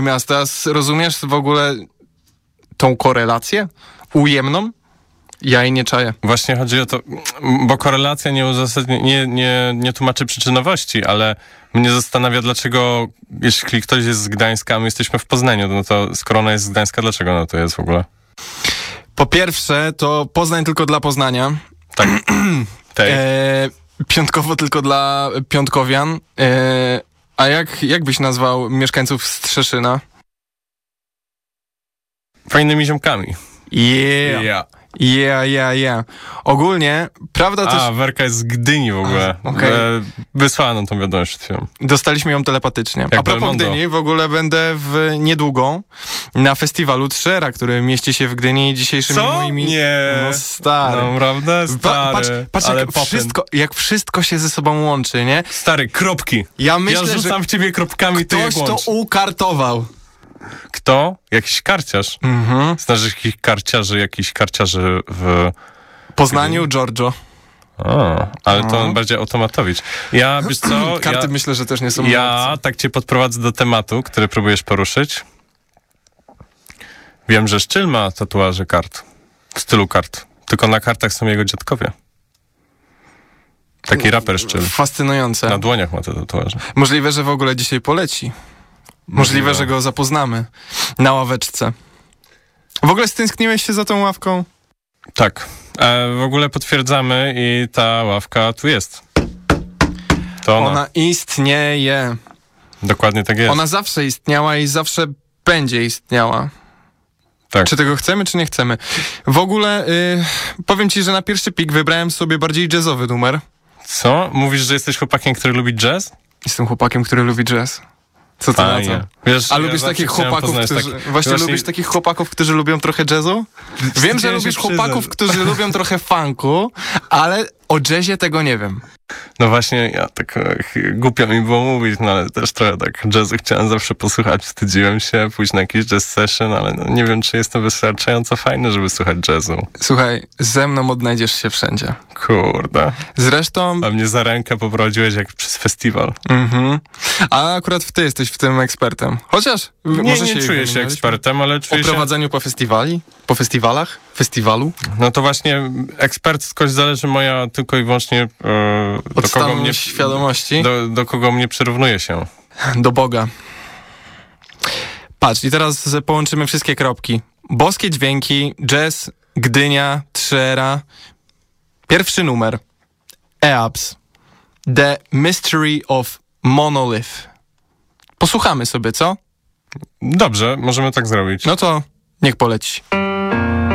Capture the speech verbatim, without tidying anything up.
miasta. Rozumiesz w ogóle tą korelację ujemną? Ja jej nie czaję. Właśnie chodzi o to, bo korelacja nie, uzasadnia, nie, nie, nie tłumaczy przyczynowości, ale mnie zastanawia, dlaczego, jeśli ktoś jest z Gdańska, a my jesteśmy w Poznaniu, no to skoro ona jest z Gdańska, dlaczego ona to jest w ogóle? Po pierwsze, to Poznań tylko dla Poznania. Tak. Tej. E, piątkowo tylko dla piątkowian. E, a jak, jak byś nazwał mieszkańców Strzeszyna? Fajnymi ziomkami. Yeah. Yeah. Yeah, yeah, yeah. Ogólnie, prawda też... A, Werka jest z Gdyni w ogóle. Okay. Wysłała nam tą wiadomość przed chwilą. Dostaliśmy ją telepatycznie. Jak A propos Belmondo. Gdyni, w ogóle będę w niedługo na festiwalu Trzera, który mieści się w Gdyni dzisiejszymi Co? moimi... Nie. No stary. No, prawda? Stary. Pa, patrz, patrz ale jak, wszystko, jak wszystko się ze sobą łączy, nie? Stary, kropki. Ja myślę, ja rzucam że w ciebie kropkami, ty ktoś jak to łącz. ukartował. Kto? Jakiś karciarz. Mhm. Znasz jakichś karciarzy, jakiś karciarzy w... Poznaniu, Giorgio. O, ale to No. bardziej automatowicz. Ja, wiesz co? Karty ja, myślę, że też nie są ja opcje. tak cię podprowadzę do tematu, który próbujesz poruszyć. Wiem, że Szczyl ma tatuaże kart. W stylu kart. Tylko na kartach są jego dziadkowie. Taki raper Szczyl. Fascynujące. Na dłoniach ma te tatuaże. Możliwe, że w ogóle dzisiaj poleci. Możliwe, Możliwe. że go zapoznamy na ławeczce. W ogóle stęskniłeś się za tą ławką? Tak. E, w ogóle potwierdzamy i ta ławka tu jest. To ona. Ona istnieje. Dokładnie tak jest. Ona zawsze istniała i zawsze będzie istniała. Tak. Czy tego chcemy, czy nie chcemy? W ogóle y, powiem ci, że na pierwszy pik wybrałem sobie bardziej jazzowy numer. Co? Mówisz, że jesteś chłopakiem, który lubi jazz? Jestem chłopakiem, który lubi jazz. Co ty na Fajnie. to? Wiesz, A ja lubisz zawsze takich chciałem chłopaków, poznać którzy... tak- Właśnie, właśnie- lubisz takich chłopaków, którzy lubią trochę jazzu? Wiem, że Wstydziłem lubisz się chłopaków, przyznać. którzy lubią trochę funku, ale o jazzie tego nie wiem. No właśnie, ja tak e, głupio mi było mówić, no ale też trochę tak jazzu chciałem zawsze posłuchać, wstydziłem się, pójść na jakiś jazz session, ale no, nie wiem, czy jestem wystarczająco fajny, żeby słuchać jazzu. Słuchaj, ze mną odnajdziesz się wszędzie. Kurde. Zresztą... A mnie za rękę poprowadziłeś jak przez festiwal. Mhm. A akurat ty jesteś w tym ekspertem. Chociaż... Nie, może nie się czuję się ekspertem, ale O czuję się... prowadzeniu po festiwali? Po festiwalach? Festiwalu? No to właśnie eksperckość zależy moja tylko i wyłącznie e, Od do kogo stanu mnie... świadomości? Do, do kogo mnie przyrównuje się. Do Boga. Patrz, i teraz połączymy wszystkie kropki. Boskie dźwięki, jazz, Gdynia, Trzera. Pierwszy numer. Eabs. The Mystery of Monolith. Posłuchamy sobie, co? Dobrze, możemy tak zrobić. No to niech poleci.